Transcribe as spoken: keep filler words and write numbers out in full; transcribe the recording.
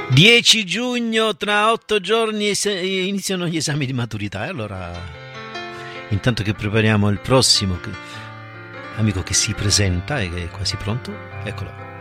dieci giugno, tra otto giorni es- iniziano gli esami di maturità. E allora, intanto che prepariamo il prossimo che- amico che si presenta e che è quasi pronto, eccolo.